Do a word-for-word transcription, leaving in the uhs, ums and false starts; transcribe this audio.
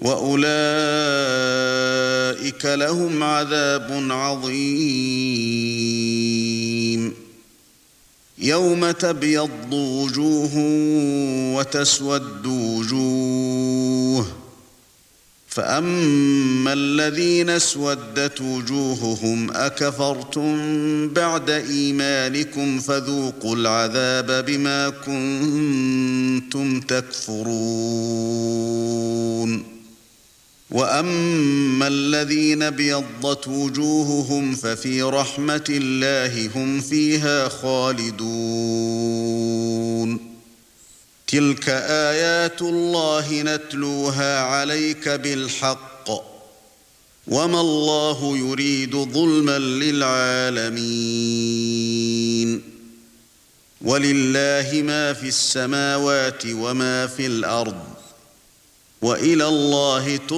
وأولئك لهم عذاب عظيم يوم تبيض وجوه وتسود وجوه فأما الذين اسودت وجوههم أكفرتم بعد إيمانكم فذوقوا العذاب بما كنتم تكفرون وأما الذين ابيضت وجوههم ففي رحمة الله هم فيها خالدون تلك آيات الله نتلوها عليك بالحق وما الله يريد ظلما للعالمين ولله ما في السماوات وما في الأرض وإلى الله